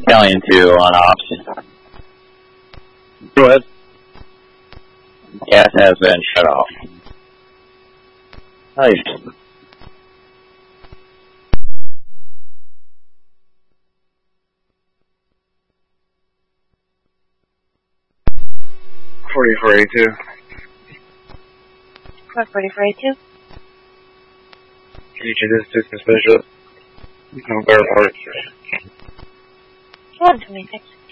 Battalion 2 on option. Go ahead. Gas has been shut off. Nice. $44.82. 44.82. Future, this is the special. No, better part. 126.